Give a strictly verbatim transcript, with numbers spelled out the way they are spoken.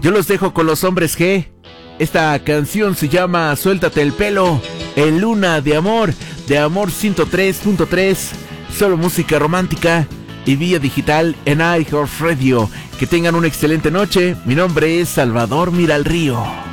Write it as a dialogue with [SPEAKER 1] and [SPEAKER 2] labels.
[SPEAKER 1] Yo los dejo con los Hombres G. Esta canción se llama Suéltate el pelo, en Luna de Amor, de Amor ciento tres punto tres, solo música romántica y vía digital en iHeartRadio. Que tengan una excelente noche. Mi nombre es Salvador Miralrío.